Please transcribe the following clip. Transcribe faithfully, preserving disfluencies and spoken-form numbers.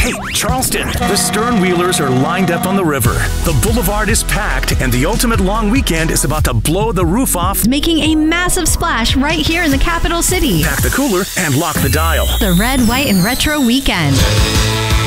Hey, Charleston, the Stern Wheelers are lined up on the river. The boulevard is packed, and the ultimate long weekend is about to blow the roof off, making a massive splash right here in the capital city. Pack the cooler and lock the dial. The Red, White, and Retro Weekend.